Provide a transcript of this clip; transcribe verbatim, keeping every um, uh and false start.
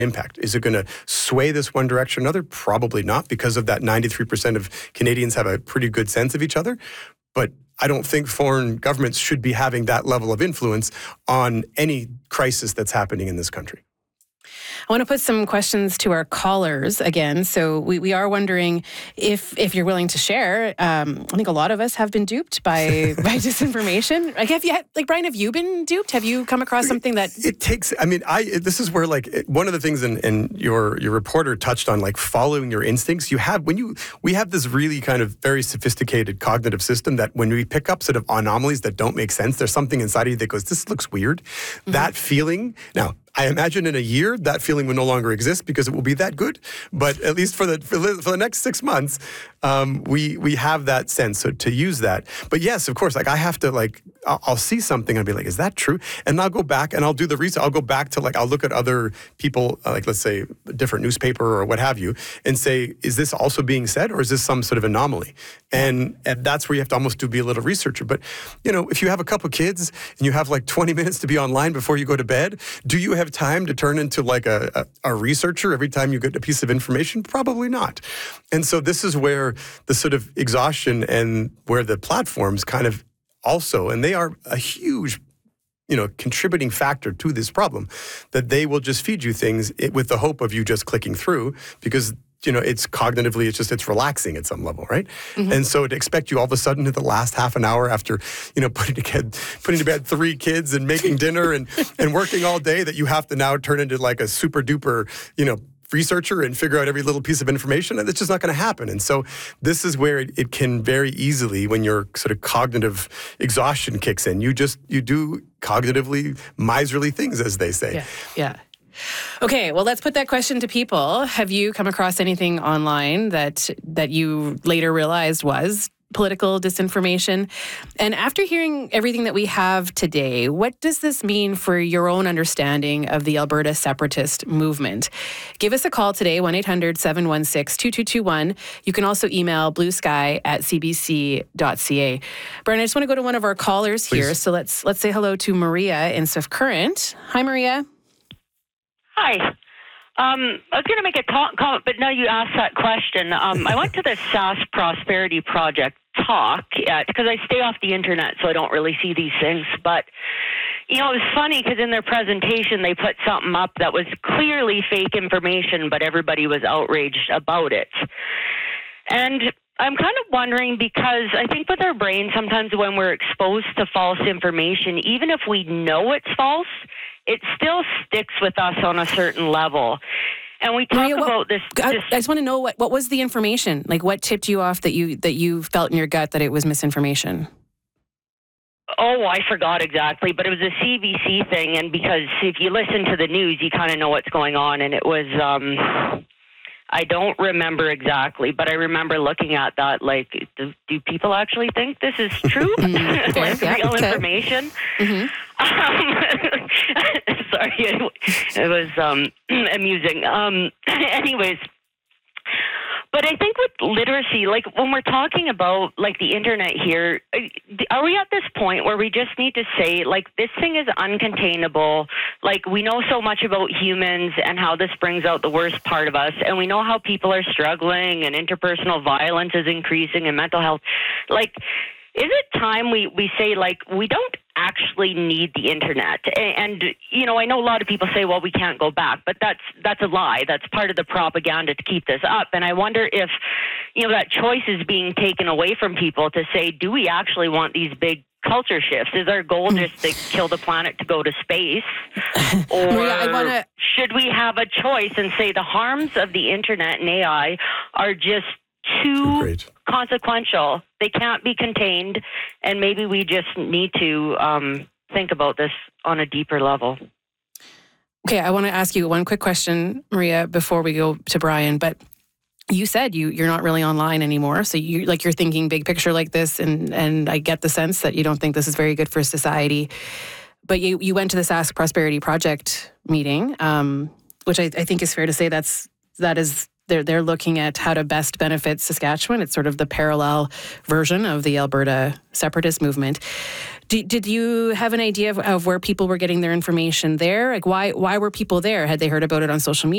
impact? Is it going to sway this one direction or another? Probably not, because of that ninety-three percent of Canadians have a pretty good sense of each other. But I don't think foreign governments should be having that level of influence on any crisis that's happening in this country. I want to put some questions to our callers again. So we, we are wondering if if you're willing to share. Um, I think a lot of us have been duped by by disinformation. Like, have you had, like Brian? Have you been duped? Have you come across something that it takes? I mean, I this is where like one of the things, and and your your reporter touched on, like following your instincts. You have when you we have this really kind of very sophisticated cognitive system that when we pick up sort of anomalies that don't make sense, there's something inside of you that goes, "This looks weird." Mm-hmm. That feeling now. I imagine in a year that feeling will no longer exist because it will be that good. But at least for the for the, for the next six months, um, we we have that sense so to use that. But yes, of course, like I have to like I'll, I'll see something and I'll be like, is that true? And I'll go back and I'll do the research. I'll go back to like I'll look at other people, uh, like let's say a different newspaper or what have you, and say, is this also being said or is this some sort of anomaly? And and that's where you have to almost do be a little researcher. But you know, if you have a couple kids and you have like twenty minutes to be online before you go to bed, do you have time to turn into like a, a, a researcher every time you get a piece of information? Probably not. And so this is where the sort of exhaustion and where the platforms kind of also, and they are a huge, you know, contributing factor to this problem, that they will just feed you things with the hope of you just clicking through because you know, it's cognitively, it's just, it's relaxing at some level, right? Mm-hmm. And so to expect you all of a sudden at the last half an hour after, you know, putting to bed, putting to bed three kids and making dinner and, and working all day, that you have to now turn into like a super duper, you know, researcher and figure out every little piece of information, and it's just not going to happen. And so this is where it, it can very easily, when your sort of cognitive exhaustion kicks in, you just, you do cognitively miserly things, as they say. Yeah, yeah. Okay, well, let's put that question to people. Have you come across anything online that that you later realized was political disinformation? And after hearing everything that we have today, what does this mean for your own understanding of the Alberta separatist movement? Give us a call today, one eight hundred seven one six two two two one. You can also email bluesky at c b c dot c a. Brian, I just want to go to one of our callers Please. here. So let's let's say hello to Maria in Swift Current. Hi, Maria. Hi. Um, I was going to make a comment, but now you asked that question. Um, I went to the S A S Prosperity Project talk because I stay off the internet, so I don't really see these things. But, you know, it was funny because in their presentation, they put something up that was clearly fake information, but everybody was outraged about it. And I'm kind of wondering, because I think with our brain, sometimes when we're exposed to false information, even if we know it's false, it still sticks with us on a certain level. And we talk Maria, what, about this, I, this. I just want to know what, what was the information? Like, what tipped you off that you that you felt in your gut that it was misinformation? Oh, I forgot exactly, but it was a C B C thing. And because if you listen to the news, you kind of know what's going on. And it was, um, I don't remember exactly, but I remember looking at that like, do, do people actually think this is true? Mm-hmm. Like yeah, real okay. information? Mm-hmm. Um, sorry, it, it was um, amusing. Um, anyways, but I think with literacy, like when we're talking about like the internet here, are we at this point where we just need to say like this thing is uncontainable? Like we know so much about humans and how this brings out the worst part of us, and we know how people are struggling and interpersonal violence is increasing and mental health. Like, is it time we, we say, like, we don't actually need the internet? And, and, you know, I know a lot of people say, well, we can't go back, but that's that's a lie. That's part of the propaganda to keep this up. And I wonder if, you know, that choice is being taken away from people to say, do we actually want these big culture shifts? Is our goal just to kill the planet to go to space? Or Maria, I wanna... should we have a choice and say the harms of the internet and A I are just too Great. consequential? They can't be contained, and maybe we just need to um, think about this on a deeper level. Okay, I want to ask you one quick question, Maria, before we go to Brian. But you said you you're not really online anymore, so you like you're thinking big picture like this, and and I get the sense that you don't think this is very good for society. But you you went to this Ask Prosperity Project meeting, um, which I, I think is fair to say that's that is. They're, they're looking at how to best benefit Saskatchewan. It's sort of the parallel version of the Alberta separatist movement. Did, did you have an idea of, of where people were getting their information there? Like, why why were people there? Had they heard about it on social media?